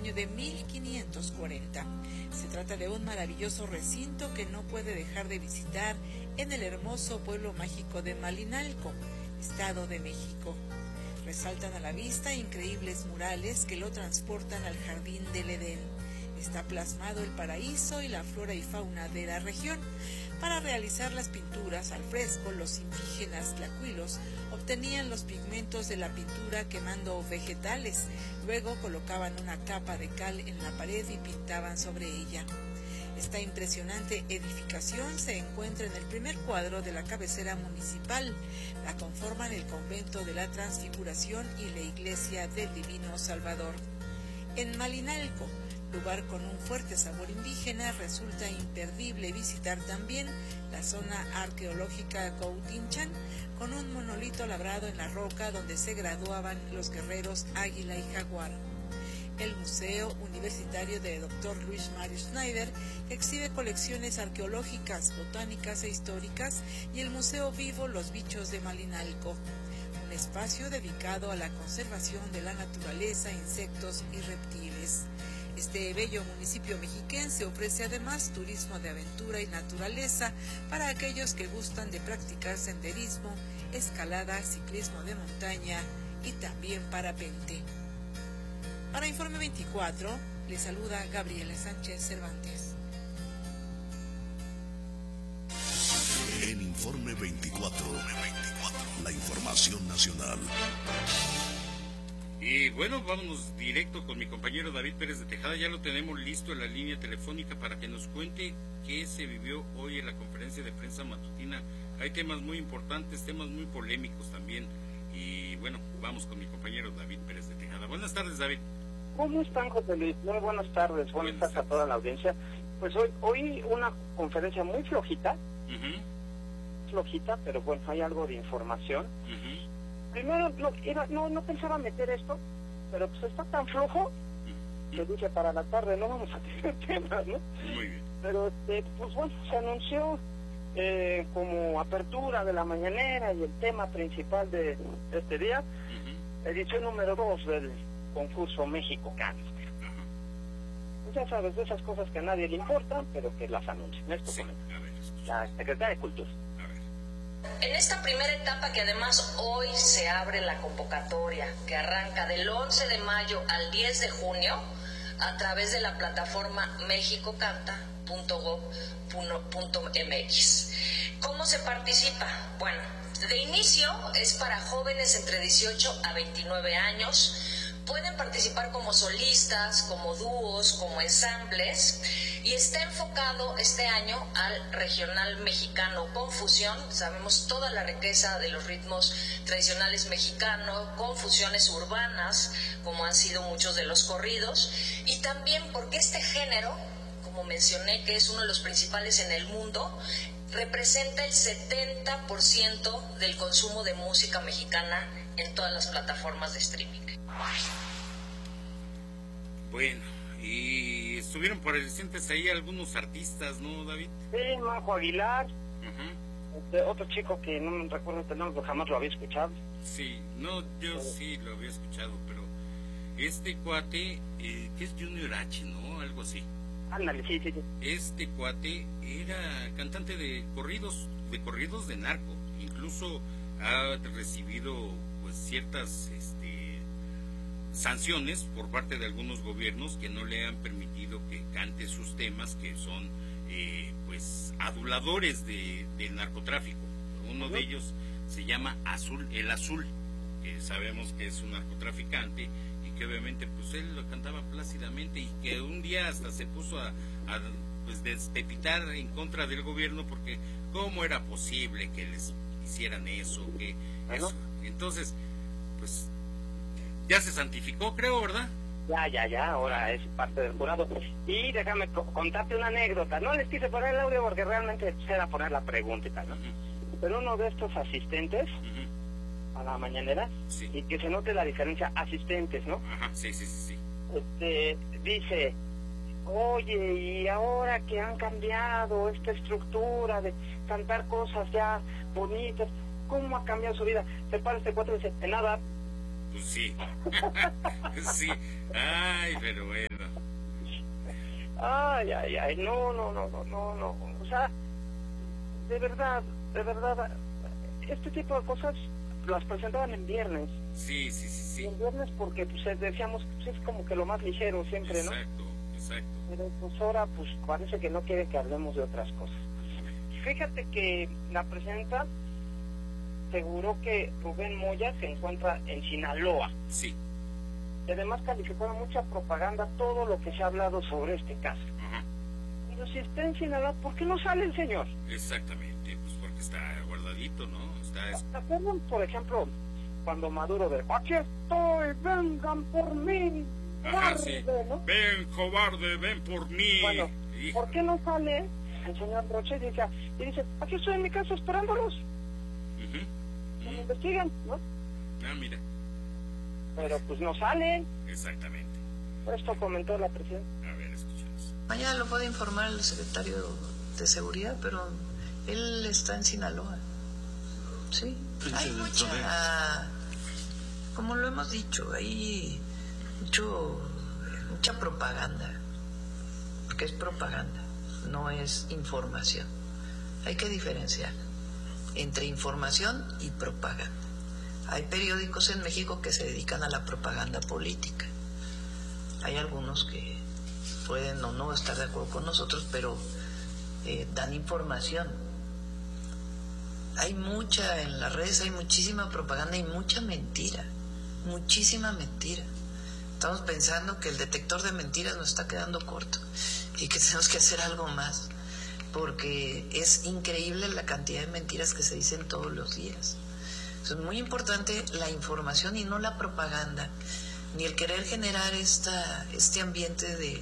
año de 1540. Se trata de un maravilloso recinto que no puede dejar de visitar en el hermoso pueblo mágico de Malinalco, Estado de México. Resaltan a la vista increíbles murales que lo transportan al jardín del Edén. Está plasmado el paraíso y la flora y fauna de la región. Para realizar las pinturas al fresco, los indígenas tlacuilos obtenían los pigmentos de la pintura quemando vegetales. Luego colocaban una capa de cal en la pared y pintaban sobre ella. Esta impresionante edificación se encuentra en el primer cuadro de la cabecera municipal. La conforman el convento de la Transfiguración y la iglesia del Divino Salvador. En Malinalco, lugar con un fuerte sabor indígena, resulta imperdible visitar también la zona arqueológica Coutinchán, con un monolito labrado en la roca donde se graduaban los guerreros Águila y Jaguar. El Museo Universitario de Dr. Luis Mario Schneider exhibe colecciones arqueológicas, botánicas e históricas, y el Museo Vivo Los Bichos de Malinalco, un espacio dedicado a la conservación de la naturaleza, insectos y reptiles. Este bello municipio mexiquense ofrece además turismo de aventura y naturaleza para aquellos que gustan de practicar senderismo, escalada, ciclismo de montaña y también parapente. Para Informe 24, le saluda Gabriela Sánchez Cervantes. En Informe 24, la información nacional. Y bueno, vámonos directo con mi compañero David Pérez de Tejada. Ya lo tenemos listo en la línea telefónica para que nos cuente qué se vivió hoy en la conferencia de prensa matutina. Hay temas muy importantes, temas muy polémicos también. Y bueno, vamos con mi compañero David Pérez de Tejada. Buenas tardes, David. ¿Cómo están, José Luis? Muy buenas tardes. Buenas tardes a toda la audiencia. Pues hoy una conferencia muy flojita. Flojita, pero bueno, hay algo de información. Primero, no pensaba meter esto, pero pues está tan flojo que dije para la tarde no vamos a tener temas, ¿no? Muy bien. Pero pues bueno, se anunció como apertura de la mañanera y el tema principal de este día, edición número 2 del concurso México Canta. Ya sabes, de esas cosas que a nadie le importan, pero que las anuncian. Esto Sí, la Secretaría de Cultura. En esta primera etapa, que además hoy se abre la convocatoria, que arranca del 11 de mayo al 10 de junio, a través de la plataforma mexicocanta.gov.mx. ¿Cómo se participa? Bueno, de inicio es para jóvenes entre 18 a 29 años. Pueden participar como solistas, como dúos, como ensambles, y está enfocado este año al regional mexicano con fusión. Sabemos toda la riqueza de los ritmos tradicionales mexicanos, con fusiones urbanas, como han sido muchos de los corridos, y también porque este género, como mencioné, que es uno de los principales en el mundo, representa el 70% del consumo de música mexicana en todas las plataformas de streaming. Bueno, y estuvieron presentes ahí algunos artistas, ¿no, David? Sí, Majo Aguilar, otro chico que no me recuerdo el nombre, jamás lo había escuchado. Sí, no, yo sí lo había escuchado, pero este cuate, que es Junior H, ¿no? Algo así. Ándale, sí. Este cuate era cantante de corridos de narco. Incluso ha recibido pues ciertas sanciones por parte de algunos gobiernos que no le han permitido que cante sus temas, que son pues aduladores del narcotráfico. Uno de ellos se llama El Azul, que sabemos que es un narcotraficante y que obviamente pues él lo cantaba plácidamente, y que un día hasta se puso a pues despepitar en contra del gobierno, porque cómo era posible que les hicieran eso, que eso. Entonces pues ya se santificó, creo, ¿verdad? Ya, ahora es parte del jurado. Y déjame contarte una anécdota. No les quise poner el audio porque realmente era poner la pregunta y tal, ¿no? Pero uno de estos asistentes a la mañanera, y que se note la diferencia, asistentes, ¿no? Sí. Dice, oye, y ahora que han cambiado esta estructura de cantar cosas ya bonitas, ¿cómo ha cambiado su vida? Se para este cuatro y dice, de nada. Pues sí. Sí. Ay, pero bueno. Ay, no. O sea, de verdad, este tipo de cosas las presentaban en viernes. Sí. Y en viernes porque pues decíamos, pues es como que lo más ligero siempre, ¿no? Exacto. Pero pues ahora pues parece que no quiere que hablemos de otras cosas. Fíjate que la presidenta aseguró que Rubén Moya se encuentra en Sinaloa. Sí. Y además calificó de mucha propaganda todo lo que se ha hablado sobre este caso. Ajá. Pero si está en Sinaloa, ¿por qué no sale el señor? Exactamente, pues porque está guardadito, ¿no? ¿Te acuerdan, por ejemplo, cuando Maduro de aquí estoy, vengan por mí? Ajá, cobarde, sí. ¿no? Ven, cobarde, ven por mí. Bueno, Hijo. ¿por qué no sale el señor Roche y dice, aquí estoy en mi casa esperándolos? Que me investigan, ¿no? Mira. Pero pues no salen. Exactamente. Esto comentó la presidenta. A ver, escuchamos. Mañana lo puede informar el secretario de Seguridad, pero él está en Sinaloa. Sí. Hay mucha, como lo hemos dicho, hay mucha propaganda, porque es propaganda, no es información. Hay que diferenciar entre información y propaganda. Hay periódicos en México que se dedican a la propaganda política. Hay algunos que pueden o no estar de acuerdo con nosotros, pero dan información. Hay mucha en las redes, hay muchísima propaganda y mucha mentira, muchísima mentira. Estamos pensando que el detector de mentiras nos está quedando corto y que tenemos que hacer algo más, porque es increíble la cantidad de mentiras que se dicen todos los días. Es muy importante la información y no la propaganda, ni el querer generar este ambiente de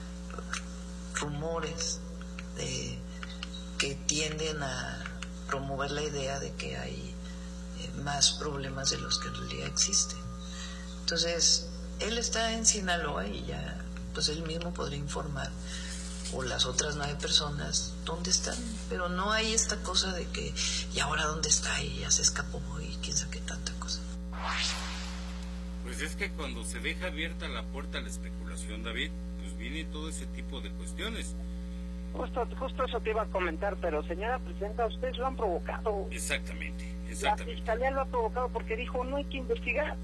rumores que tienden a promover la idea de que hay más problemas de los que en realidad existen. Entonces, él está en Sinaloa y ya, pues él mismo podría informar, o las otras 9 personas, dónde están. Pero no hay esta cosa de que, ¿y ahora dónde está? Y ya se escapó y quién sabe qué tanta cosa. Pues es que cuando se deja abierta la puerta a la especulación, David, pues viene todo ese tipo de cuestiones. Justo eso te iba a comentar, pero señora presidenta, ustedes lo han provocado. Exactamente. La fiscalía lo ha provocado porque dijo no hay que investigar.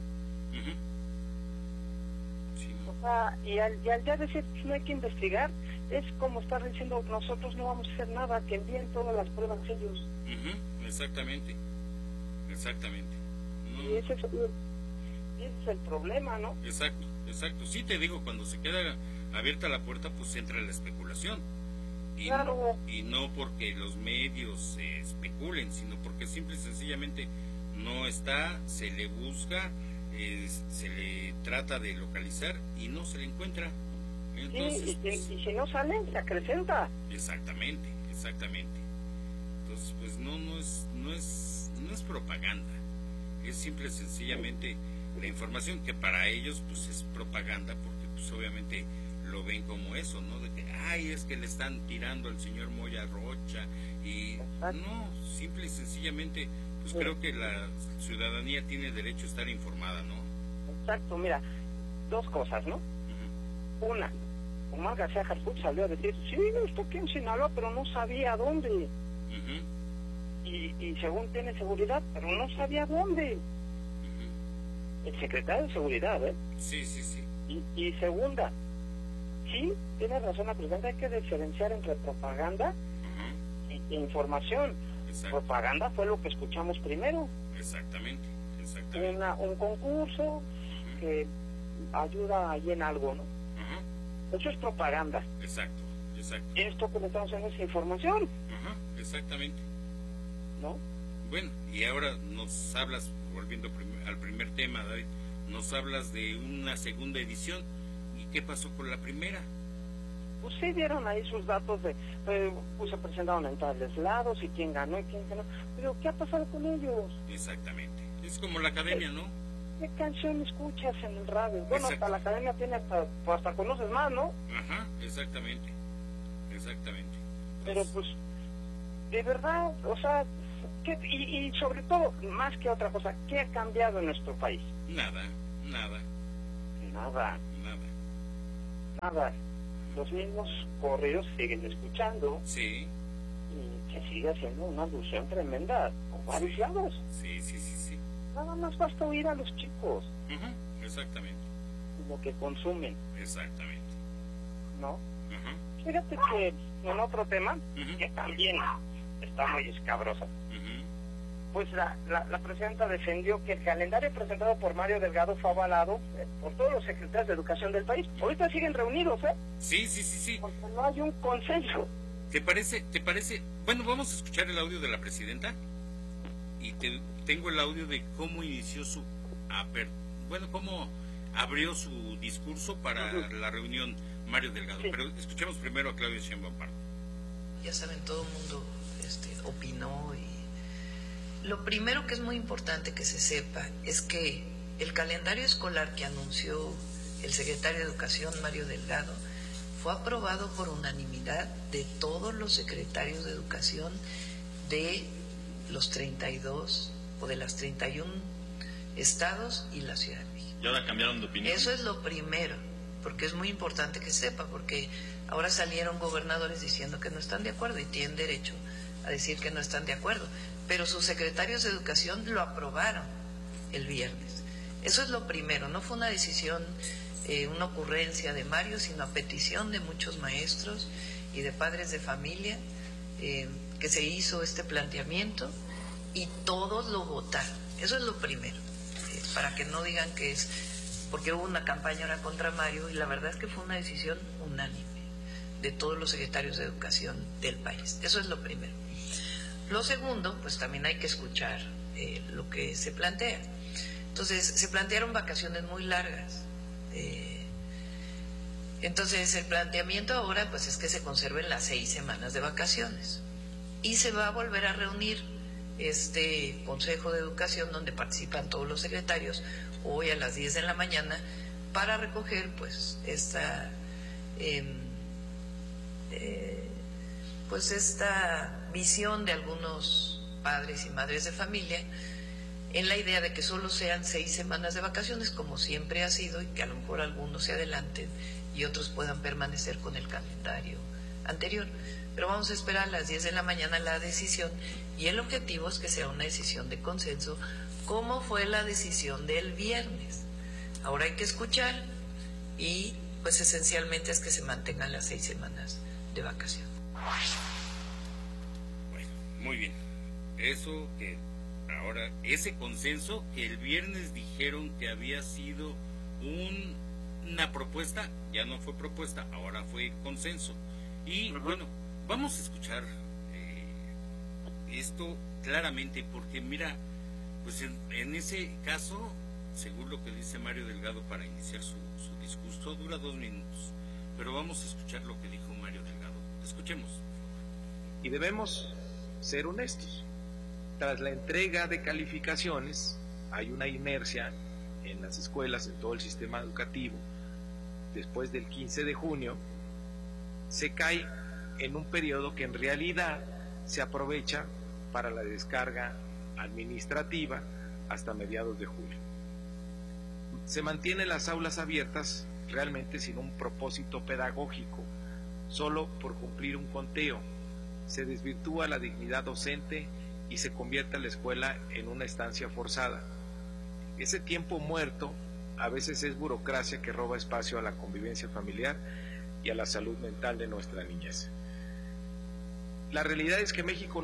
Sí. O sea, y al ya decir no hay que investigar, es como estar diciendo nosotros no vamos a hacer nada, que envíen todas las pruebas ellos. Exactamente. No. Y ese es el problema, ¿no? Exacto. Sí, te digo, cuando se queda abierta la puerta, pues entra la especulación. Claro. Y no porque los medios especulen, sino porque simple y sencillamente no está, se le busca, se le trata de localizar y no se le encuentra. Entonces, sí, y si no salen, se acrecenta. Exactamente. Entonces, pues no es propaganda, es simple y sencillamente la información que para ellos pues es propaganda, porque pues obviamente lo ven como eso, ¿no? De que, es que le están tirando al señor Moya Rocha y exacto. No, simple y sencillamente pues creo que la ciudadanía tiene derecho a estar informada, ¿no? Exacto, mira, 2 cosas, ¿no? Una, Omar García Harfuch salió a decir, sí, estoy aquí en Sinaloa, pero no sabía dónde. Y según tiene seguridad, pero no sabía dónde. El secretario de Seguridad, ¿eh? Sí. Y segunda, sí, tiene razón la presidenta, hay que diferenciar entre propaganda e información. Exacto. Propaganda fue lo que escuchamos primero. Exactamente. Un concurso que ayuda ahí en algo, ¿no? Eso es propaganda. Exacto. Esto que le estamos haciendo es información. Exactamente. ¿No? Bueno, y ahora nos hablas, volviendo al primer tema, David, nos hablas de una segunda edición. ¿Y qué pasó con la primera? Pues sí dieron ahí sus datos de, se presentaron en tales lados y quién ganó y quién ganó. Pero ¿qué ha pasado con ellos? Exactamente. Es como la academia, ¿no? ¿Qué canción escuchas en el radio? Bueno, hasta la academia tiene hasta conoces más, ¿no? Exactamente. Pero pues, de verdad, o sea, y sobre todo, más que otra cosa, ¿qué ha cambiado en nuestro país? Nada. los mismos correos siguen escuchando. Sí. Y que sigue haciendo una alusión tremenda con varios lados. Sí. Nada más basta oír a los chicos. Exactamente. Lo que consumen. Exactamente. ¿No? Fíjate que en otro tema, que también está muy escabroso, pues la presidenta defendió que el calendario presentado por Mario Delgado fue avalado por todos los secretarios de educación del país. Ahorita siguen reunidos, ¿eh? Sí. Porque no hay un consenso. ¿Te parece? Bueno, vamos a escuchar el audio de la presidenta y tengo el audio de cómo inició cómo abrió su discurso para la reunión Mario Delgado. Pero escuchemos primero a Claudia Sheinbaum Pardo. Ya saben, todo el mundo opinó, y lo primero que es muy importante que se sepa es que el calendario escolar que anunció el secretario de Educación, Mario Delgado, fue aprobado por unanimidad de todos los secretarios de Educación de los 32 o de las 31 estados y la Ciudad de México. ¿Y ahora cambiaron de opinión? Eso es lo primero, porque es muy importante que sepa, porque ahora salieron gobernadores diciendo que no están de acuerdo y tienen derecho a decir que no están de acuerdo, pero sus secretarios de Educación lo aprobaron el viernes. Eso es lo primero, no fue una decisión, una ocurrencia de Mario, sino a petición de muchos maestros y de padres de familia que se hizo este planteamiento y todos lo votaron. Eso es lo primero, para que no digan que es porque hubo una campaña ahora contra Mario, y la verdad es que fue una decisión unánime de todos los secretarios de Educación del país. Eso es lo primero. Lo segundo, pues también hay que escuchar lo que se plantea. Entonces, se plantearon vacaciones muy largas. Entonces, el planteamiento ahora pues es que se conserven las 6 semanas de vacaciones. Y se va a volver a reunir este Consejo de Educación donde participan todos los secretarios hoy a las 10 de la mañana para recoger pues esta visión de algunos padres y madres de familia en la idea de que solo sean 6 semanas de vacaciones como siempre ha sido, y que a lo mejor algunos se adelanten y otros puedan permanecer con el calendario anterior. Pero vamos a esperar a las 10 de la mañana la decisión, y el objetivo es que sea una decisión de consenso, como fue la decisión del viernes. Ahora hay que escuchar, y pues esencialmente es que se mantengan las 6 semanas de vacación. Bueno, muy bien. Eso que ahora, ese consenso que el viernes dijeron que había sido una propuesta, ya no fue propuesta, ahora fue consenso. Y bueno, vamos a escuchar esto claramente, porque mira, pues en ese caso, según lo que dice Mario Delgado para iniciar su discurso, dura 2 minutos, pero vamos a escuchar lo que dijo Mario Delgado. Escuchemos. Y debemos ser honestos. Tras la entrega de calificaciones, hay una inercia en las escuelas, en todo el sistema educativo. Después del 15 de junio, se cae en un periodo que en realidad se aprovecha para la descarga administrativa hasta mediados de julio. Se mantienen las aulas abiertas realmente sin un propósito pedagógico, solo por cumplir un conteo. Se desvirtúa la dignidad docente y se convierte la escuela en una estancia forzada. Ese tiempo muerto a veces es burocracia que roba espacio a la convivencia familiar y a la salud mental de nuestra niñez. La realidad es que México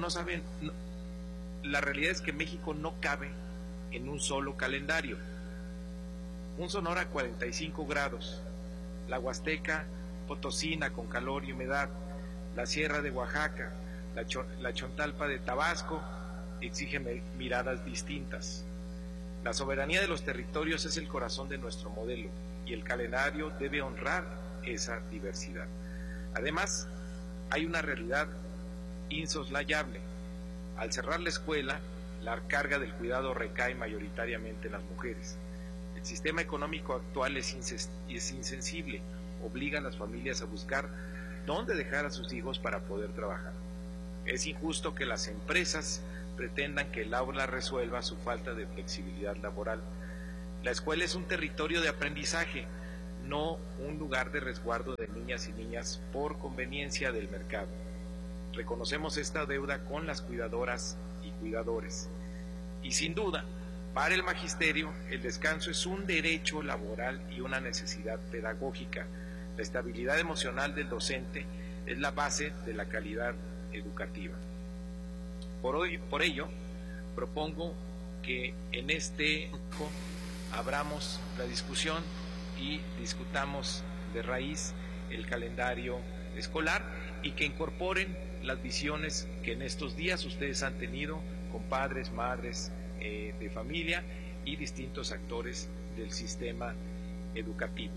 no cabe en un solo calendario. Un Sonora a 45 grados, la Huasteca Potosina con calor y humedad, la Sierra de Oaxaca, la Chontalpa de Tabasco exigen miradas distintas. La soberanía de los territorios es el corazón de nuestro modelo y el calendario debe honrar esa diversidad. Además, hay una realidad insoslayable. Al cerrar la escuela, la carga del cuidado recae mayoritariamente en las mujeres. El sistema económico actual es insensible, obliga a las familias a buscar dónde dejar a sus hijos para poder trabajar. Es injusto que las empresas pretendan que el aula resuelva su falta de flexibilidad laboral. La escuela es un territorio de aprendizaje, no un lugar de resguardo de niñas y niñas por conveniencia del mercado. Reconocemos esta deuda con las cuidadoras y cuidadores. Y sin duda, para el magisterio, el descanso es un derecho laboral y una necesidad pedagógica. La estabilidad emocional del docente es la base de la calidad educativa. Por ello, propongo que en este abramos la discusión y discutamos de raíz el calendario escolar y que incorporen las visiones que en estos días ustedes han tenido con padres, madres de familia y distintos actores del sistema educativo.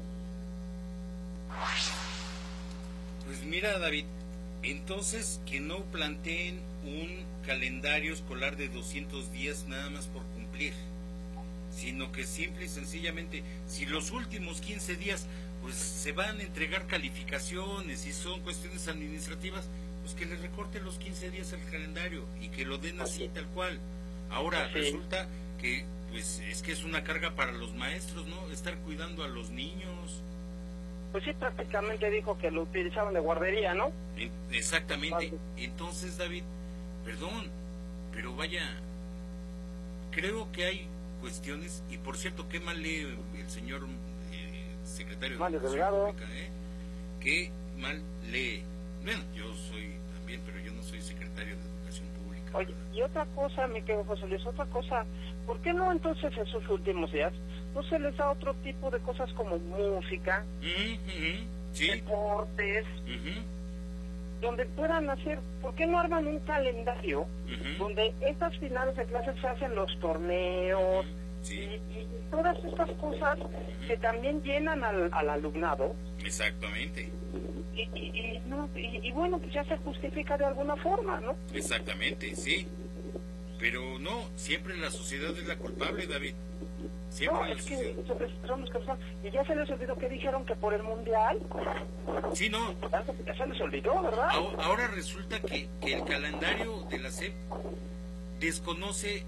Pues mira, David, entonces que no planteen un calendario escolar de 200 días nada más por cumplir, sino que simple y sencillamente, si los últimos 15 días pues se van a entregar calificaciones y son cuestiones administrativas, pues que le recorten los 15 días al calendario y que lo den así tal cual. Ahora resulta que pues es que es una carga para los maestros, ¿no? Estar cuidando a los niños. Pues sí, prácticamente dijo que lo utilizaban de guardería, ¿no? Exactamente. Entonces, David, perdón, pero vaya, creo que hay cuestiones, y por cierto, qué mal lee el señor secretario de Educación Pública, qué mal lee. Bueno, yo soy también, pero yo no soy secretario de Educación Pública. Oye, y otra cosa, mi querido José Luis, otra cosa, ¿por qué no entonces en sus últimos días no se les da otro tipo de cosas como música, deportes, donde puedan hacer, ¿por qué no arman un calendario donde estas finales de clases se hacen los torneos y todas estas cosas que también llenan al alumnado? Exactamente. Y bueno, pues ya se justifica de alguna forma, ¿no? Exactamente, sí. Pero no, siempre la sociedad es la culpable, David. Siempre no, es que somos cansados. Y ya se les olvidó que dijeron que por el Mundial. Sí, no. Ya se les olvidó, ¿verdad? Ahora resulta que el calendario de la SEP desconoce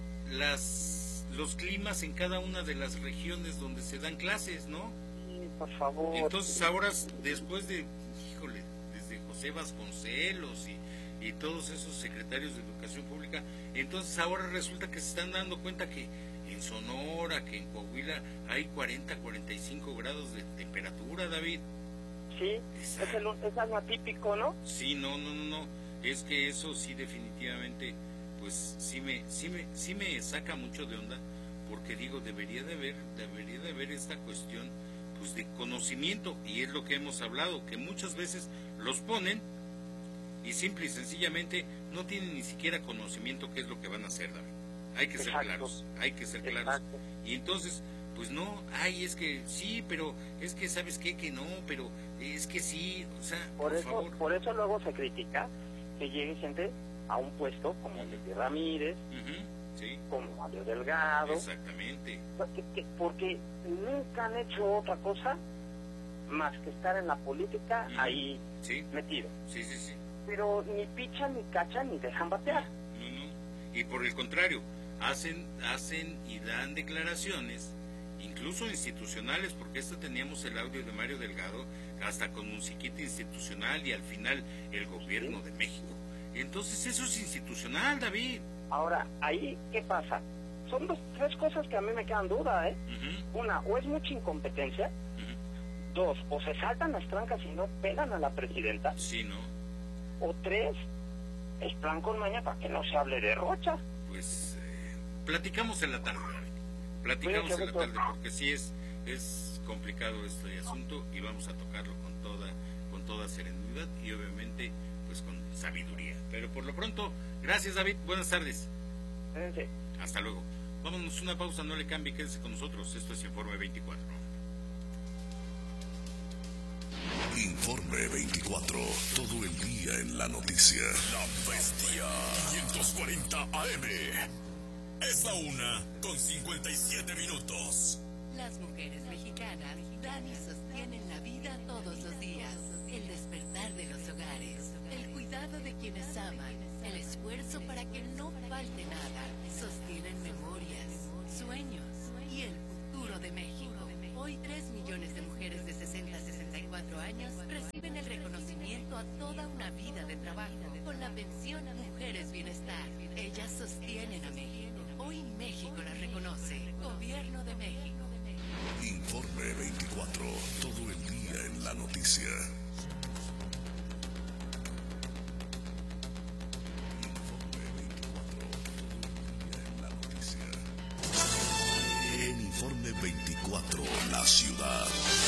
los climas en cada una de las regiones donde se dan clases, ¿no? Sí, por favor. Entonces ahora, después de, desde José Vasconcelos y todos esos secretarios de Educación Pública, entonces ahora resulta que se están dando cuenta que en Sonora, que en Coahuila hay 40, 45 grados de temperatura, David. Sí, es algo atípico, ¿no? Sí, no, es que eso sí definitivamente, pues sí me saca mucho de onda, porque digo, debería de haber esta cuestión pues de conocimiento, y es lo que hemos hablado, que muchas veces los ponen y simple y sencillamente no tienen ni siquiera conocimiento qué es lo que van a hacer, David. Hay que ser claros, y entonces pues no, es que sí, pero es que sabes qué, que no, pero es que sí, o sea, por favor. Por eso luego se critica que llegue gente a un puesto como Leti Ramírez, como Mario Delgado. Exactamente. Porque nunca han hecho otra cosa más que estar en la política ahí metido. Sí. Pero ni pichan, ni cachan, ni dejan batear. No. Y por el contrario, hacen y dan declaraciones, incluso institucionales, porque teníamos el audio de Mario Delgado, hasta con musiquita institucional, y al final el gobierno de México. Entonces eso es institucional, David. Ahora, ahí, ¿qué pasa? Son tres cosas que a mí me quedan duda, ¿eh? Una, o es mucha incompetencia. Dos, o se saltan las trancas y no pegan a la presidenta. Sí, ¿no? O tres, es plan con maña para que no se hable de Rocha. Pues platicamos en la tarde, David. Porque sí es complicado este asunto, y vamos a tocarlo con toda serenidad y obviamente pues con sabiduría. Pero por lo pronto, gracias, David, buenas tardes. Sí. Hasta luego. Vámonos una pausa, no le cambie, quédese con nosotros. Esto es Informe 24. Informe 24, todo el día en la noticia. La Bestia 540 AM. Es la 1:57. Las mujeres mexicanas dan y sostienen la vida todos los días. El despertar de los hogares, el cuidado de quienes aman, el esfuerzo para que no falte nada. Sostienen memorias, sueños y el futuro de México. Hoy 3 millones de mujeres de 60 a toda una vida de trabajo. Con la pensión Mujeres Bienestar, ellas sostienen a México. Hoy México las reconoce. Gobierno de México. Informe 24, todo el día en la noticia. Informe 24, la ciudad.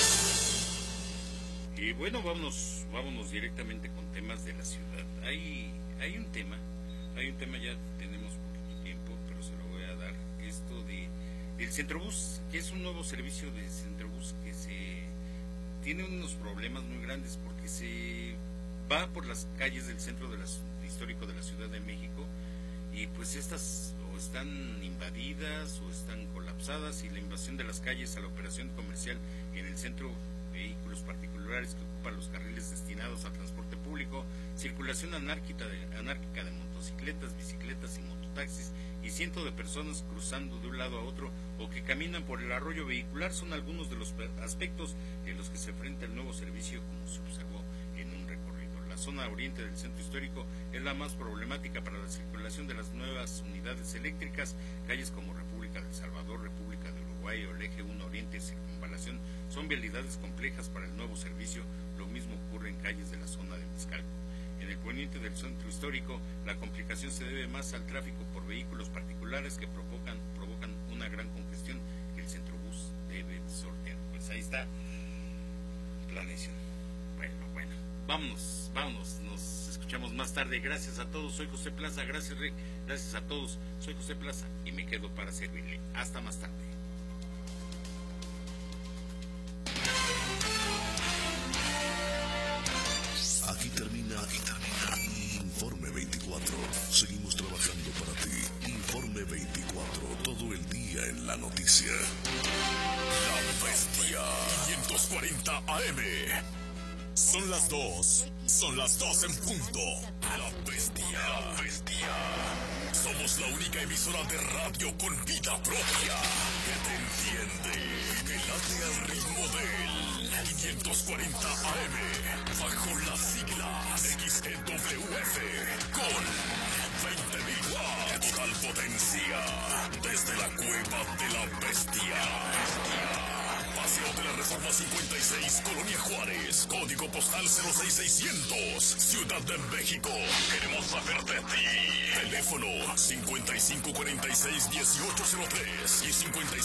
Y bueno, vámonos directamente con temas de la ciudad. Hay un tema, ya tenemos poquito tiempo, pero se lo voy a dar. Esto del Centrobús, que es un nuevo servicio de Centrobús que tiene unos problemas muy grandes porque se va por las calles del centro histórico de la Ciudad de México, y pues estas o están invadidas o están colapsadas, y la invasión de las calles a la operación comercial en el centro, vehículos particulares que ocupan los carriles destinados al transporte público, circulación anárquica de motocicletas, bicicletas y mototaxis, y cientos de personas cruzando de un lado a otro o que caminan por el arroyo vehicular son algunos de los aspectos en los que se enfrenta el nuevo servicio, como se observó en un recorrido. La zona oriente del centro histórico es la más problemática para la circulación de las nuevas unidades eléctricas. Calles como República del Salvador, República de Uruguay o el Eje 1 Oriente Circunvalación son vialidades complejas para el nuevo servicio. Lo mismo ocurre en calles de la zona de Mezcalco. En el poniente del centro histórico, la complicación se debe más al tráfico por vehículos particulares que provocan una gran congestión que el Centrobús debe sortear. Pues ahí está, planeación. Bueno, vámonos, nos escuchamos más tarde. Gracias a todos, soy José Plaza. Gracias, Rick, gracias a todos, soy José Plaza y me quedo para servirle. Hasta más tarde. Aquí termina Informe 24. Seguimos trabajando para ti. Informe 24, todo el día en la noticia. La Bestia 540 AM. Son las 2 en punto. La Bestia. Somos la única emisora de radio con vida propia que te entiende, que late al ritmo del 540 AM, bajo las siglas XEWF, con 20.000 watts de total potencia, desde la cueva de la Bestia. Paseo de la Reforma 56, Colonia Juárez, código postal 06600, Ciudad de México. Queremos saber de ti. Teléfono 5546-1803 y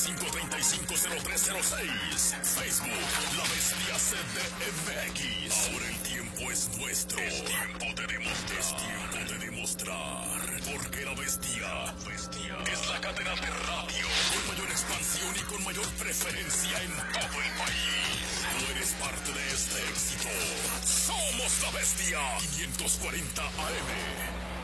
5535-0306. Facebook, La Bestia CDMX. Ahora el tiempo es nuestro. Es tiempo de demostrar. Porque La Bestia es la cadena de radio con mayor expansión y con mayor preferencia en todo el país. Tú eres parte de este éxito. Somos La Bestia 540 AM.